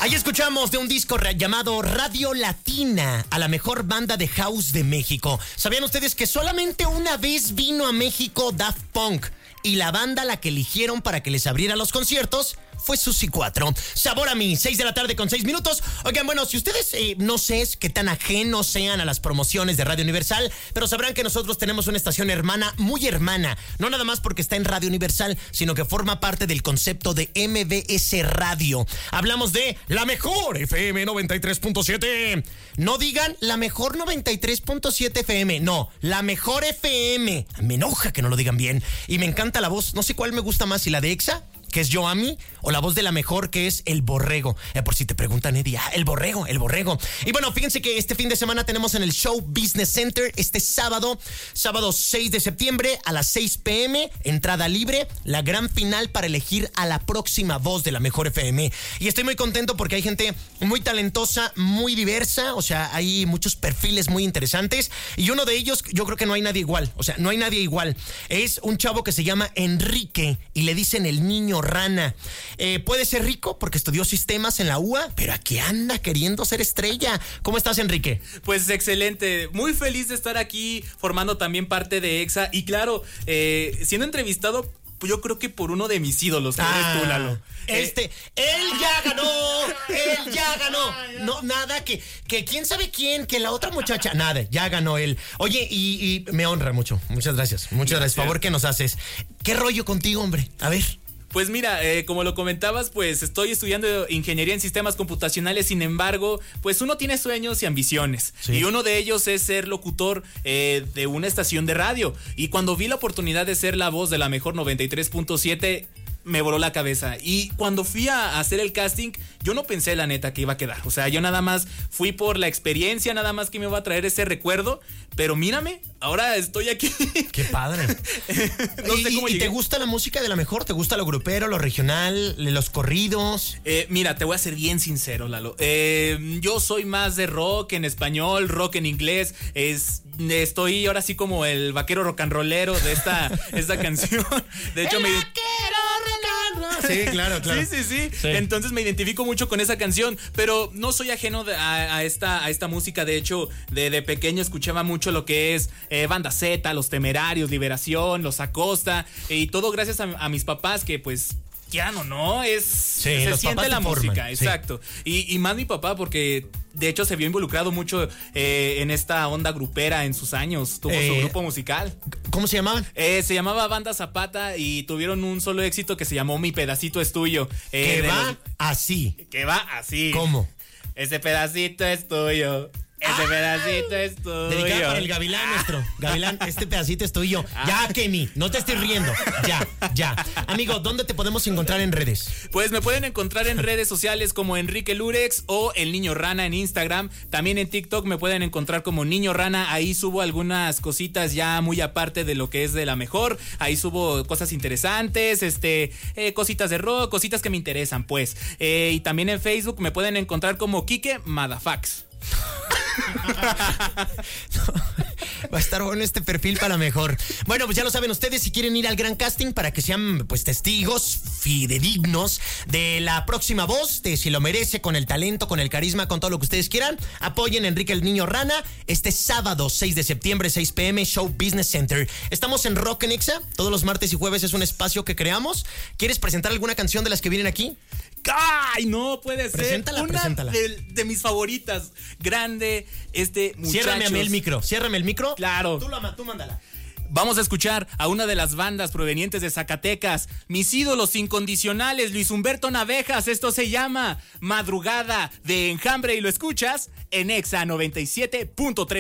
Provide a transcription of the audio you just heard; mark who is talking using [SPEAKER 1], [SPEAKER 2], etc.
[SPEAKER 1] Ahí escuchamos de un disco llamado Radio Latina a la mejor banda de house de México. ¿Sabían ustedes que solamente una vez vino a México Daft Punk? Y la banda a la que eligieron para que les abriera los conciertos fue Susi 4. Sabor a mí, 6 de la tarde con 6 minutos. Oigan, bueno, si ustedes no sé qué tan ajenos sean a las promociones de Radio Universal, pero sabrán que nosotros tenemos una estación hermana, muy hermana. No nada más porque está en Radio Universal, sino que forma parte del concepto de MBS Radio. Hablamos de la mejor FM 93.7. No digan la mejor 93.7 FM, no, la mejor FM. Me enoja que no lo digan bien. Y me encanta la voz, no sé cuál me gusta más, si la de Exa, que es Yoami, o la voz de la mejor, que es El Borrego. Por si te preguntan, Eddie, El Borrego. Y bueno, fíjense que este fin de semana tenemos en el Show Business Center, este sábado 6 de septiembre a las 6 p.m, entrada libre, la gran final para elegir a la próxima voz de la mejor FM. Y estoy muy contento porque hay gente muy talentosa, muy diversa, o sea, hay muchos perfiles muy interesantes, y uno de ellos, yo creo que no hay nadie igual, es un chavo que se llama Enrique, y le dicen el niño rana. Puede ser rico porque estudió sistemas en la UA, pero aquí anda queriendo ser estrella. ¿Cómo estás, Enrique?
[SPEAKER 2] Pues excelente, muy feliz de estar aquí formando también parte de EXA y claro, siendo entrevistado, pues yo creo que por uno de mis ídolos, que eres tú, Lalo.
[SPEAKER 1] Él ya ganó. No, nada, que quién sabe quién, que la otra muchacha, nada, ya ganó él. Oye, y me honra mucho. Muchas gracias. Favor que nos haces. ¿Qué rollo contigo, hombre? A ver.
[SPEAKER 2] Pues mira, como lo comentabas, pues estoy estudiando ingeniería en sistemas computacionales, sin embargo, pues uno tiene sueños y ambiciones. Sí. Y uno de ellos es ser locutor de una estación de radio. Y cuando vi la oportunidad de ser la voz de la mejor 93.7, me voló la cabeza. Y cuando fui a hacer el casting, yo no pensé, la neta, que iba a quedar. O sea, yo nada más fui por la experiencia, nada más que me iba a traer ese recuerdo. Pero mírame, ahora estoy aquí.
[SPEAKER 1] ¡Qué padre! No sé cómo. ¿Y te gusta la música de la mejor? ¿Te gusta lo grupero, lo regional, los corridos?
[SPEAKER 2] Mira, te voy a ser bien sincero, Lalo. Yo soy más de rock en español, rock en inglés. Estoy ahora sí como el vaquero rock and rollero de esta canción. De hecho,
[SPEAKER 1] Sí, claro.
[SPEAKER 2] Sí. Entonces me identifico mucho con esa canción, pero no soy ajeno a esta música. De hecho, de pequeño escuchaba mucho lo que es Banda Z, Los Temerarios, Liberación, Los Acosta, y todo gracias a mis papás, que pues quieran o no, se siente la música, exacto. Y más mi papá, porque de hecho se vio involucrado mucho en esta onda grupera en sus años. Tuvo su grupo musical.
[SPEAKER 1] ¿Cómo se llamaban?
[SPEAKER 2] Se llamaba Banda Zapata y tuvieron un solo éxito que se llamó Mi Pedacito es Tuyo.
[SPEAKER 1] Que va así. ¿Cómo?
[SPEAKER 2] Ese pedacito es tuyo. Ese pedacito es tuyo.
[SPEAKER 1] Dedicado para el Gavilán, nuestro. Gavilán, este pedacito es tuyo. Ya, Kemi, no te estés riendo. Ya. Amigo, ¿dónde te podemos encontrar en redes?
[SPEAKER 2] Pues me pueden encontrar en redes sociales como Enrique Lurex o El Niño Rana en Instagram. También en TikTok me pueden encontrar como Niño Rana. Ahí subo algunas cositas ya muy aparte de lo que es de la mejor. Ahí subo cosas interesantes, cositas de rock, cositas que me interesan, pues. Y también en Facebook me pueden encontrar como Kike Madafax.
[SPEAKER 1] Va a estar bueno este perfil para mejor. Bueno, pues ya lo saben ustedes, si quieren ir al gran casting para que sean pues testigos fidedignos de la próxima voz, de si lo merece, con el talento, con el carisma, con todo lo que ustedes quieran, apoyen a Enrique el Niño Rana este sábado 6 de septiembre, 6 p.m, Show Business Center. Estamos en Rock en Exa, todos los martes y jueves es un espacio que creamos. ¿Quieres presentar alguna canción de las que vienen aquí?
[SPEAKER 2] ¡Ay, no puede ser!
[SPEAKER 1] Preséntala.
[SPEAKER 2] De mis favoritas. Grande, muchachos.
[SPEAKER 1] Ciérrame el micro.
[SPEAKER 2] Claro.
[SPEAKER 1] Tú mándala.
[SPEAKER 2] Vamos a escuchar a una de las bandas provenientes de Zacatecas, mis ídolos incondicionales, Luis Humberto Navejas. Esto se llama Madrugada de Enjambre y lo escuchas en EXA 97.3.